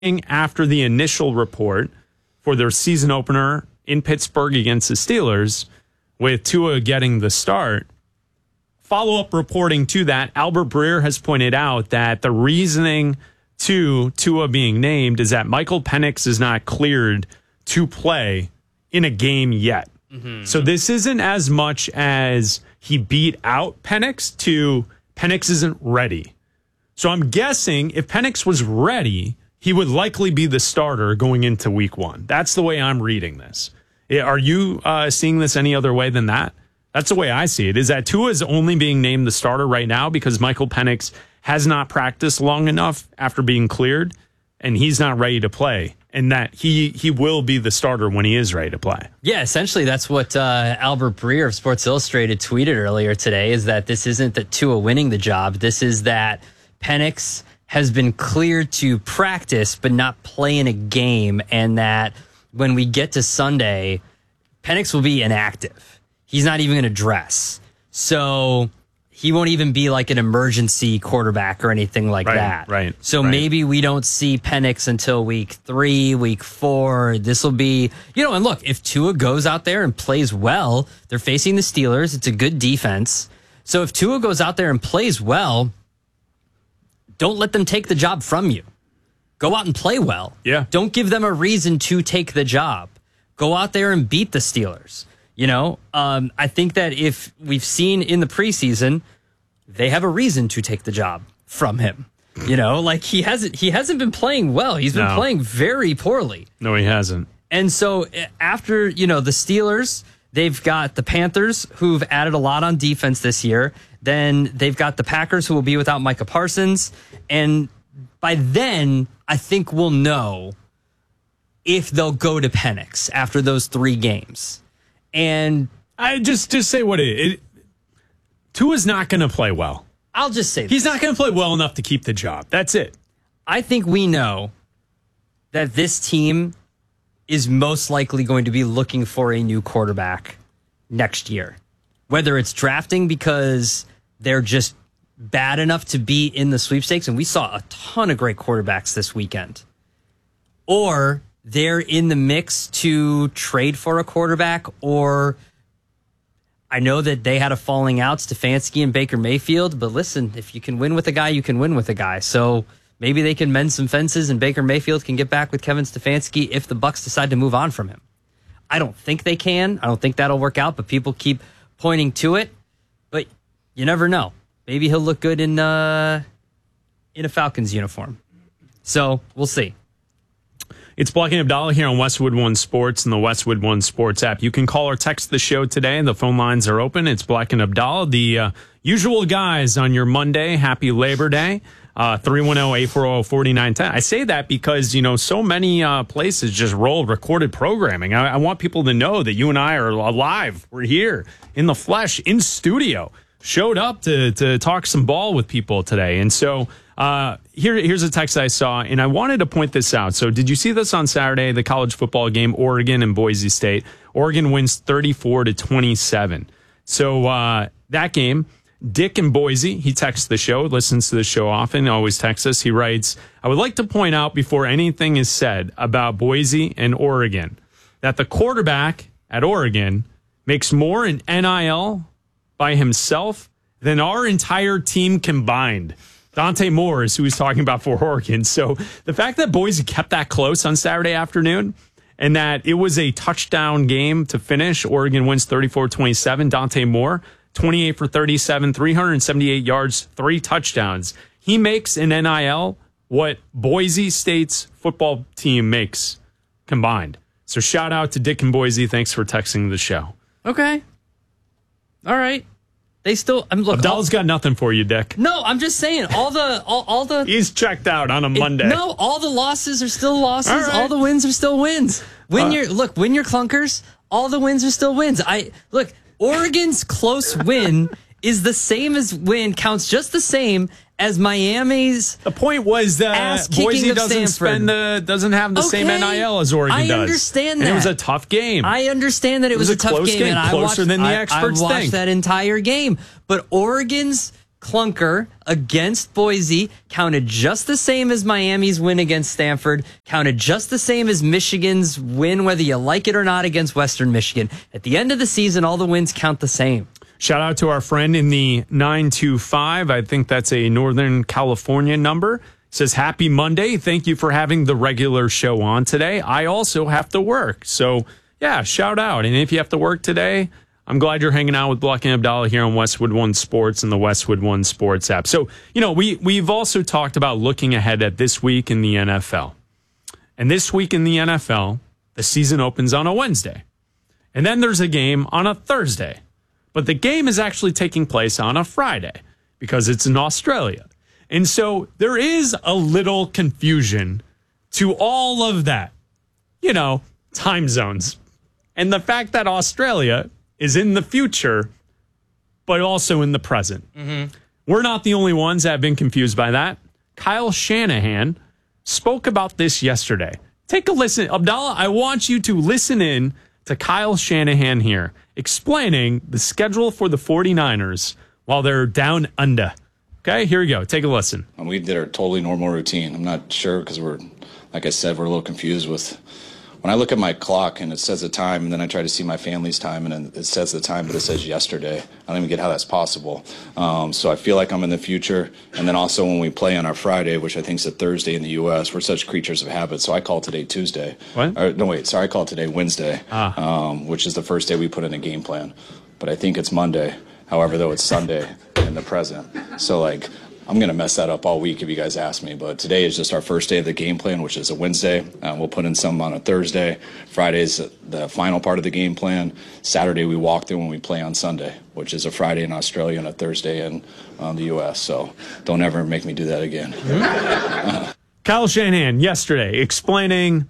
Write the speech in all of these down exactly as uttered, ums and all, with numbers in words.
after the initial report for their season opener in Pittsburgh against the Steelers, with Tua getting the start. Follow-up reporting to that, Albert Breer has pointed out that the reasoning to Tua being named is that Michael Penix is not cleared to play in a game yet. Mm-hmm. So this isn't as much as he beat out Penix to Penix isn't ready. So I'm guessing if Penix was ready, he would likely be the starter going into week one. That's the way I'm reading this. Are you uh, seeing this any other way than that? That's the way I see it, is that Tua is only being named the starter right now because Michael Penix has not practiced long enough after being cleared, and he's not ready to play, and that he he will be the starter when he is ready to play. Yeah, essentially that's what uh, Albert Breer of Sports Illustrated tweeted earlier today, is that this isn't that Tua winning the job. This is that Penix has been cleared to practice but not play in a game, and that when we get to Sunday, Penix will be inactive. He's not even going to dress. So he won't even be like an emergency quarterback or anything like right, that. Right. So right. maybe we don't see Penix until week three, week four. This will be, you know, and look, if Tua goes out there and plays well, they're facing the Steelers. It's a good defense. So if Tua goes out there and plays well, don't let them take the job from you. Go out and play well. Yeah. Don't give them a reason to take the job. Go out there and beat the Steelers. You know, um, I think that if we've seen in the preseason, they have a reason to take the job from him. You know, like he hasn't he hasn't been playing well. He's been no. playing very poorly. No, he hasn't. And so after, you know, the Steelers, they've got the Panthers, who've added a lot on defense this year. Then they've got the Packers, who will be without Micah Parsons. And by then, I think we'll know if they'll go to Penix after those three games. And I just just say what it is. Tua's not going to play well. I'll just say this. He's not going to play well enough to keep the job. That's it. I think we know that this team is most likely going to be looking for a new quarterback next year. Whether it's drafting because they're just bad enough to be in the sweepstakes, and we saw a ton of great quarterbacks this weekend, or they're in the mix to trade for a quarterback, or I know that they had a falling out, Stefanski and Baker Mayfield, but listen, if you can win with a guy, you can win with a guy. So maybe they can mend some fences and Baker Mayfield can get back with Kevin Stefanski if the Bucs decide to move on from him. I don't think they can. I don't think that'll work out, but people keep pointing to it. But you never know. Maybe he'll look good in uh, in a Falcons uniform. So we'll see. It's Black and Abdallah here on Westwood One Sports and the Westwood One Sports app. You can call or text the show today. The phone lines are open. It's Black and Abdallah, the uh, usual guys on your Monday. Happy Labor Day. Uh, three one zero, eight four zero, four nine one zero. I say that because, you know, so many uh, places just roll recorded programming. I, I want people to know that you and I are alive. We're here in the flesh, in studio. Showed up to to talk some ball with people today. And so uh, here here's a text I saw, and I wanted to point this out. So did you see this on Saturday, the college football game, Oregon and Boise State? Oregon wins thirty-four to twenty-seven. So uh, that game, Dick in Boise, he texts the show, listens to the show often, always texts us. He writes, I would like to point out before anything is said about Boise and Oregon that the quarterback at Oregon makes more in N I L by himself than our entire team combined. Dante Moore is who he's talking about for Oregon. So the fact that Boise kept that close on Saturday afternoon and that it was a touchdown game to finish, Oregon wins thirty-four twenty-seven. Dante Moore, twenty-eight for thirty-seven, three hundred seventy-eight yards, three touchdowns. He makes in N I L what Boise State's football team makes combined. So shout out to Dick and Boise. Thanks for texting the show. Okay. All right. They still, I'm look. Abdallah's got nothing for you, Dick. No, I'm just saying all the, all, all the. He's checked out on a Monday. It, no, all the losses are still losses. All, right. all the wins are still wins. Win uh, your look. Win your clunkers. All the wins are still wins. I look. Oregon's close win is the same as win counts just the same as Miami's. The point was that Boise doesn't spend the doesn't have the okay. same N I L as Oregon I does. I understand that. And it was a tough game. I understand that it, it was, was a, a tough close game, game and I closer watched, than the I, experts I watched think. that entire game. But Oregon's clunker against Boise counted just the same as Miami's win against Stanford, counted just the same as Michigan's win, whether you like it or not, against Western Michigan. At the end of the season, all the wins count the same. Shout out to our friend in the nine two five. I think that's a Northern California number. Says, happy Monday. Thank you for having the regular show on today. I also have to work. So, yeah, shout out. And if you have to work today, I'm glad you're hanging out with Block and Abdallah here on Westwood One Sports and the Westwood One Sports app. So, you know, we, we've also talked about looking ahead at this week in the N F L. And this week in the N F L, the season opens on a Wednesday. And then there's a game on a Thursday. But the game is actually taking place on a Friday because it's in Australia. And so there is a little confusion to all of that, you know, time zones. And the fact that Australia is in the future, but also in the present. Mm-hmm. We're not the only ones that have been confused by that. Kyle Shanahan spoke about this yesterday. Take a listen. Abdallah, I want you to listen in to Kyle Shanahan here, explaining the schedule for the 49ers while they're down under. Okay, here we go. Take a listen. And we did our totally normal routine. I'm not sure because we're, like I said, we're a little confused with, when I look at my clock and it says the time and then I try to see my family's time and then it says the time, but it says yesterday. I don't even get how that's possible. Um, so I feel like I'm in the future. And then also when we play on our Friday, which I think is a Thursday in the U S, we're such creatures of habit. So I call today Tuesday. What? Or, no, wait, sorry, I call today Wednesday, ah. um, which is the first day we put in a game plan. But I think it's Monday. However, though, it's Sunday in the present. So, like, I'm going to mess that up all week if you guys ask me. But today is just our first day of the game plan, which is a Wednesday. Uh, we'll put in some on a Thursday. Friday's the final part of the game plan. Saturday we walk through when we play on Sunday, which is a Friday in Australia and a Thursday in um, the U S. So don't ever make me do that again. uh, Kyle Shanahan yesterday explaining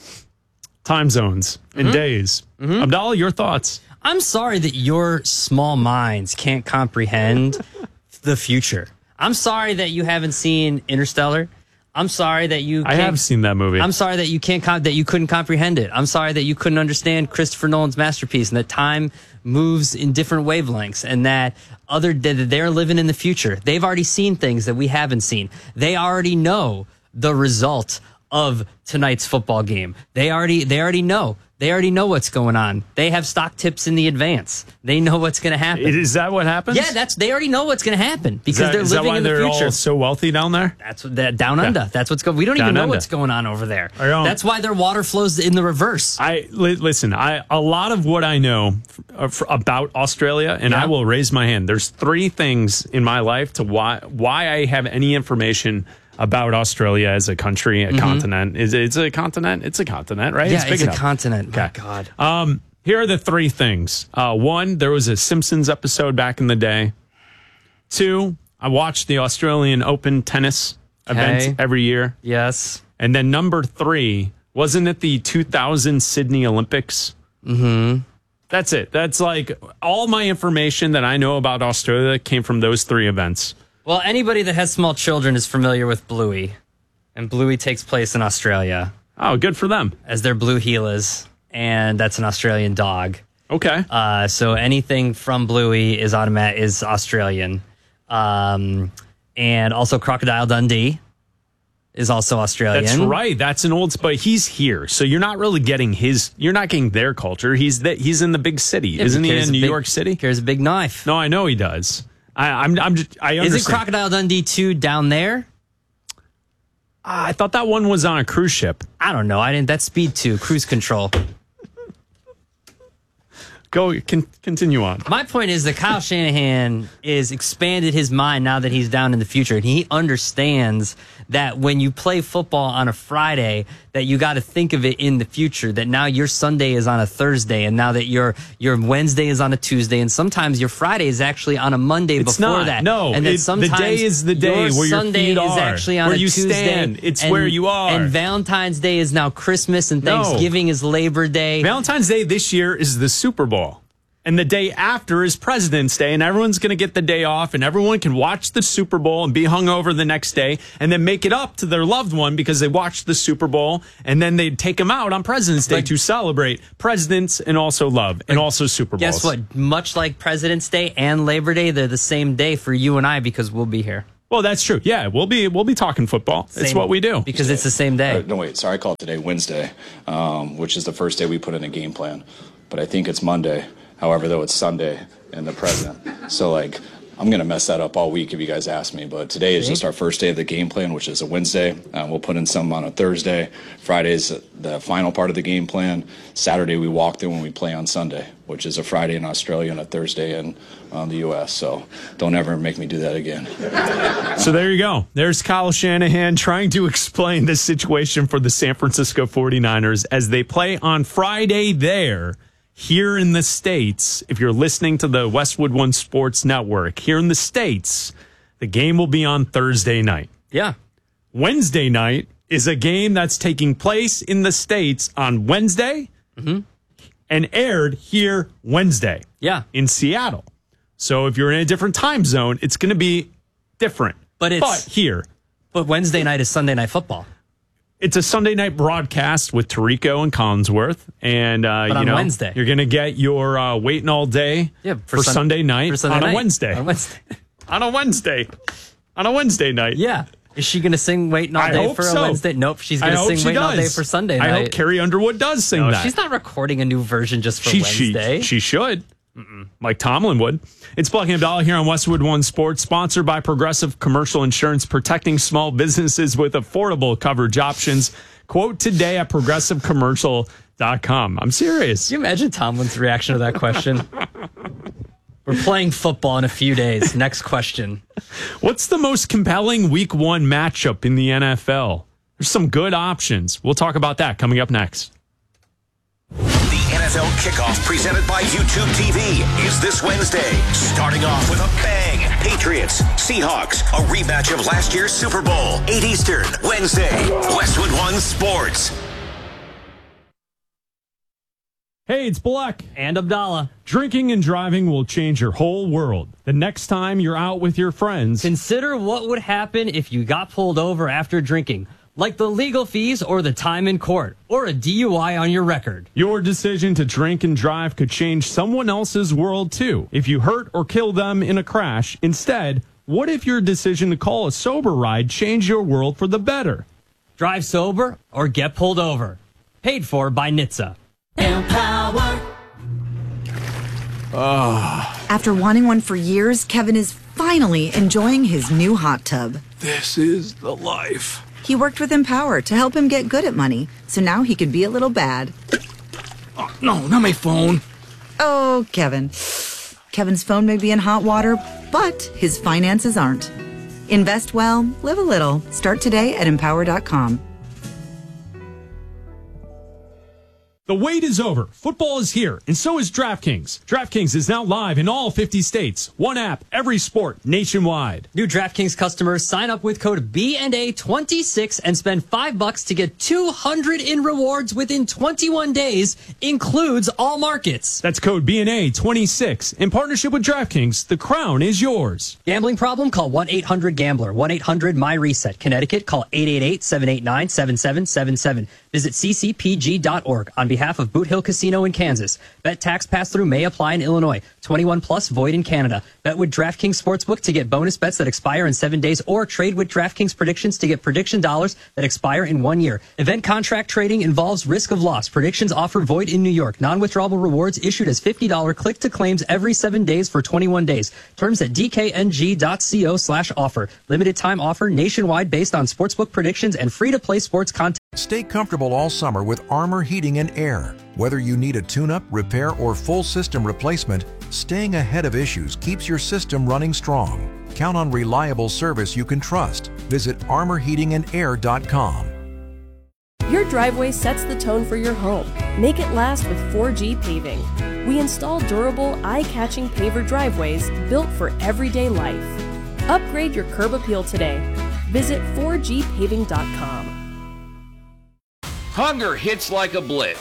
time zones and mm-hmm. days. Mm-hmm. Abdallah, your thoughts? I'm sorry that your small minds can't comprehend the future. I'm sorry that you haven't seen Interstellar. I'm sorry that you. I have seen that movie. I'm sorry that you can't. That you couldn't comprehend it. I'm sorry that you couldn't understand Christopher Nolan's masterpiece and that time moves in different wavelengths and that other that they're living in the future. They've already seen things that we haven't seen. They already know the result of tonight's football game. They already. They already know. They already know what's going on. They have stock tips in the advance. They know what's going to happen. Is that what happens? Yeah, that's. They already know what's going to happen because that, they're is living that why in the they're future. All so wealthy down there. That's what that down under. Yeah. That's what's going. We don't down even know under. what's going on over there. That's why their water flows in the reverse. I li- listen. I a lot of what I know f- f- about Australia, and yeah. I will raise my hand. There's three things in my life to why why I have any information about Australia as a country, a mm-hmm. continent. Is it's a continent? It's a continent, right? Yeah, it's, big it's enough. a continent. Okay. My God. Um, here are the three things. Uh, one, there was a Simpsons episode back in the day. Two, I watched the Australian Open tennis okay. event every year. Yes. And then number three, wasn't it the two thousand Sydney Olympics? Mm-hmm. That's it. That's like all my information that I know about Australia came from those three events. Well, anybody that has small children is familiar with Bluey, and Bluey takes place in Australia. Oh, good for them. As their blue heelas, and that's an Australian dog. Okay. Uh, so anything from Bluey is automatic is Australian, um, and also Crocodile Dundee is also Australian. That's right. That's an old, but he's here, so you're not really getting his. You're not getting their culture. He's the, he's in the big city, yeah, isn't he? In New big, York City, carries a big knife. No, I know he does. I, I'm, I'm just, I understand. Is it Crocodile Dundee two down there? Uh, I thought that one was on a cruise ship. I don't know. I didn't. That's Speed two, cruise control. Go, con, continue on. My point is that Kyle Shanahan is expanded his mind now that he's down in the future, and he understands that when you play football on a Friday, that you got to think of it in the future, that now your Sunday is on a Thursday, and now that your your Wednesday is on a Tuesday, and sometimes your Friday is actually on a Monday it's before not. that. No, and then it, sometimes the day is the day your where your Sunday feet is are, actually on where a you Tuesday. stand. It's and, where you are. And Valentine's Day is now Christmas, and No. Thanksgiving is Labor Day. Valentine's Day this year is the Super Bowl. And the day after is President's Day, and everyone's going to get the day off, and everyone can watch the Super Bowl and be hungover the next day, and then make it up to their loved one because they watched the Super Bowl, and then they'd take them out on President's Day like, to celebrate presidents and also love, and like, also Super Bowls. Guess what? Much like President's Day and Labor Day, they're the same day for you and I because we'll be here. Well, that's true. Yeah, we'll be we'll be talking football. Same, it's what we do. Because it's the same day. Uh, no, wait. Sorry, I called today Wednesday, um, which is the first day we put in a game plan. But I think it's Monday. However, though, it's Sunday in the present. So, like, I'm going to mess that up all week if you guys ask me. But today is just our first day of the game plan, which is a Wednesday. Um, we'll put in some on a Thursday. Friday's the final part of the game plan. Saturday, we walk through when we play on Sunday, which is a Friday in Australia and a Thursday in um, the U S. So don't ever make me do that again. So there you go. There's Kyle Shanahan trying to explain the situation for the San Francisco forty-niners as they play on Friday there. Here in the States, if you're listening to the Westwood One Sports Network, here in the States, the game will be on Thursday night. Yeah. Wednesday night is a game that's taking place in the States on Wednesday mm-hmm. and aired here Wednesday. Yeah. In Seattle. So if you're in a different time zone, it's going to be different. But it's but here. But Wednesday night is Sunday Night Football. It's a Sunday night broadcast with Tirico and Collinsworth, and uh, but you on know Wednesday. You're going to get your uh, waiting all day yeah, for, for sun- Sunday night for Sunday on night. a Wednesday. On a Wednesday. on a Wednesday. On a Wednesday night. Yeah. Is she going to sing Waiting All I Day hope for so. a Wednesday? Nope. She's going to sing Waiting All Day for Sunday night. I hope Carrie Underwood does sing no, that. She's not recording a new version just for she, Wednesday. She, she should. Mm-mm. Like Tomlin would. It's Blacking Abdallah here on Westwood One Sports, sponsored by Progressive Commercial Insurance, protecting small businesses with affordable coverage options. Quote today at progressive commercial dot com. I'm serious. Can you imagine Tomlin's reaction to that question? We're playing football in a few days. Next question. What's the most compelling week one matchup in the N F L? There's some good options. We'll talk about that coming up next. The N F L kickoff presented by YouTube T V is this Wednesday. Starting off with a bang. Patriots, Seahawks, a rematch of last year's Super Bowl. eight Eastern, Wednesday. Westwood One Sports. Hey, it's Black. And Abdallah. Drinking and driving will change your whole world. The next time you're out with your friends, consider what would happen if you got pulled over after drinking. Like the legal fees or the time in court or a D U I on your record. Your decision to drink and drive could change someone else's world too. If you hurt or kill them in a crash, instead, what if your decision to call a sober ride changed your world for the better? Drive sober or get pulled over. Paid for by N H T S A. Empower. Oh. After wanting one for years, Kevin is finally enjoying his new hot tub. This is the life. He worked with Empower to help him get good at money, so now he can be a little bad. Oh, no, not my phone. Oh, Kevin. Kevin's phone may be in hot water, but his finances aren't. Invest well, live a little. Start today at empower dot com. The wait is over. Football is here, and so is DraftKings. DraftKings is now live in all fifty states. One app, every sport, nationwide. New DraftKings customers sign up with code B N A twenty-six and spend five bucks to get two hundred in rewards within twenty-one days. Includes all markets. That's code B N A twenty-six. In partnership with DraftKings, the crown is yours. Gambling problem? Call one eight hundred gambler. one eight hundred my reset. Connecticut, call eight eight eight, seven eight nine, seven seven seven seven. Visit c c p g dot org. On behalf of Boot Hill Casino in Kansas. Bet tax pass-through may apply in Illinois. twenty-one plus void in Canada. Bet with DraftKings Sportsbook to get bonus bets that expire in seven days or trade with DraftKings Predictions to get prediction dollars that expire in one year. Event contract trading involves risk of loss. Predictions offer void in New York. Non-withdrawable rewards issued as fifty dollars click-to-claims every seven days for twenty-one days. Terms at d k n g dot co slash offer. Limited time offer nationwide based on sportsbook predictions and free-to-play sports content. Stay comfortable all summer with Armor Heating and Air. Whether you need a tune-up, repair, or full system replacement, staying ahead of issues keeps your system running strong. Count on reliable service you can trust. Visit armor heating and air dot com. Your driveway sets the tone for your home. Make it last with four G Paving. We install durable, eye-catching paver driveways built for everyday life. Upgrade your curb appeal today. Visit four G paving dot com. Hunger hits like a blitz.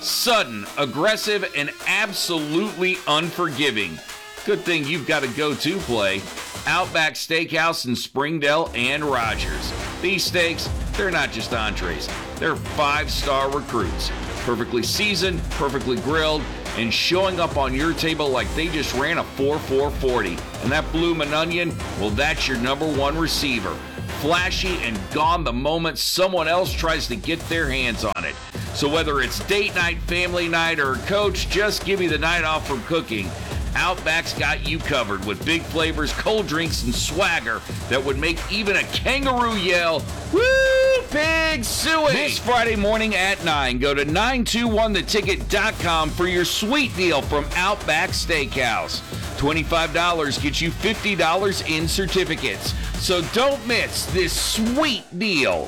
Sudden, aggressive, and absolutely unforgiving. Good thing you've got a go-to play. Outback Steakhouse in Springdale and Rogers. These steaks, they're not just entrees. They're five-star recruits. Perfectly seasoned, perfectly grilled, and showing up on your table like they just ran a four four forty. And that bloomin' onion, well, that's your number one receiver. Flashy and gone the moment someone else tries to get their hands on it. So whether it's date night, family night, or coach, just give me the night off from cooking. Outback's got you covered with big flavors, cold drinks, and swagger that would make even a kangaroo yell, "Woo, pig suey!" This Friday morning at nine, go to nine two one the ticket dot com for your sweet deal from Outback Steakhouse. twenty-five dollars gets you fifty dollars in certificates. So don't miss this sweet deal.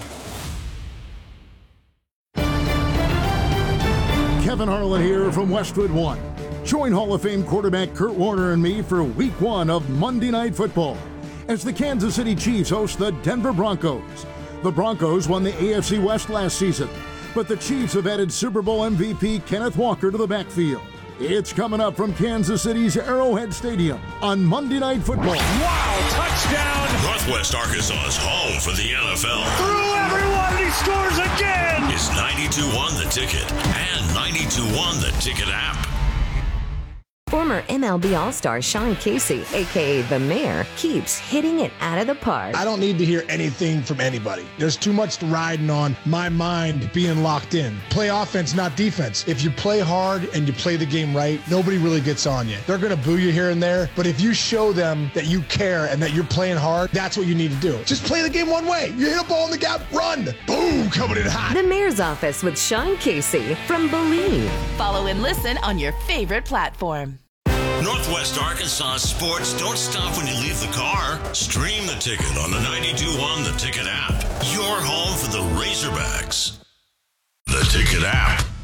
Kevin Harlan here from Westwood One. Join Hall of Fame quarterback Kurt Warner and me for week one of Monday Night Football as the Kansas City Chiefs host the Denver Broncos. The Broncos won the A F C West last season, but the Chiefs have added Super Bowl M V P Kenneth Walker to the backfield. It's coming up from Kansas City's Arrowhead Stadium on Monday Night Football. Wow, touchdown! Northwest Arkansas's home for the N F L. Through everyone, and he scores again! It's ninety-two one The Ticket and ninety-two one The Ticket app. Former M L B All-Star Sean Casey, a k a. The Mayor, keeps hitting it out of the park. I don't need to hear anything from anybody. There's too much riding on my mind being locked in. Play offense, not defense. If you play hard and you play the game right, nobody really gets on you. They're going to boo you here and there, but if you show them that you care and that you're playing hard, that's what you need to do. Just play the game one way. You hit a ball in the gap, run. Boom, coming in hot. The Mayor's Office with Sean Casey from Believe. Follow and listen on your favorite platform. Northwest Arkansas sports don't stop when you leave the car. Stream The Ticket on the ninety-two one The Ticket app. Your home for the Razorbacks. The Ticket app.